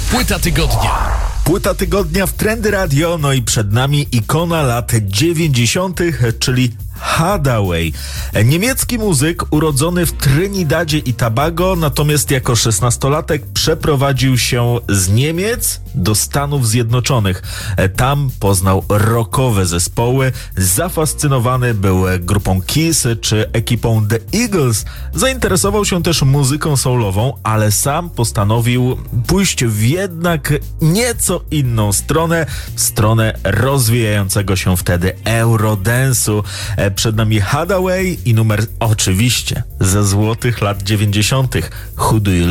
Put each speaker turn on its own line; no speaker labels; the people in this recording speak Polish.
Płyta tygodnia.
Płyta tygodnia w Trendy Radio, no i przed nami ikona lat 90., czyli Hadaway. Niemiecki muzyk urodzony w Trinidadzie i Tobago, natomiast jako 16-latek przeprowadził się z Niemiec do Stanów Zjednoczonych. Tam poznał rockowe zespoły, zafascynowany był grupą Kiss czy ekipą The Eagles. Zainteresował się też muzyką soulową, ale sam postanowił pójść w jednak nieco inną stronę rozwijającego się wtedy Eurodance'u. Przed nami Hadaway i numer oczywiście ze złotych lat 90. Who Do You